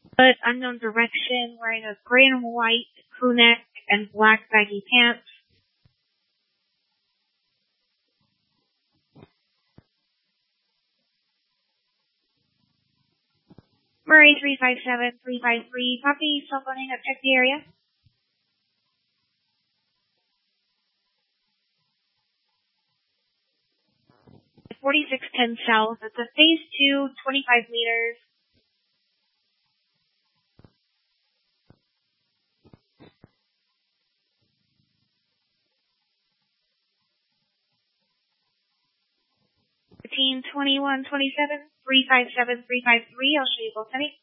But unknown direction, wearing a gray and white crew neck and black baggy pants. Murray 357353, copy, cell phone hang up, check the area. At 4610 south, it's a phase 2, 25 meters. Team 2127 357 353, I'll show you both, honey.